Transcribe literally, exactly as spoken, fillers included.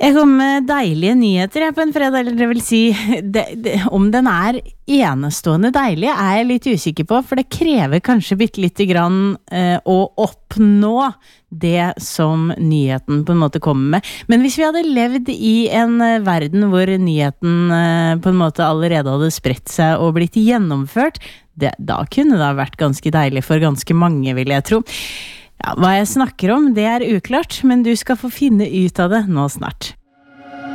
Jeg kom med deilige nyheter jeg, på en fredag, eller det vil si, det, det, om den er enestående deilig er jeg litt usikker på, for det krever kanskje bitte litt grann eh, å oppnå det som nyheten på en måte kommer med. Men hvis vi hadde levd i en eh, verden hvor nyheten eh, på en måte allerede hadde spredt seg og blitt gjennomført, det, da kunne det ha vært ganske deilig for ganske mange, vil jeg tro. Ja, hva jeg snakker om, det er uklart, men du skal få finne ut av det nå snart.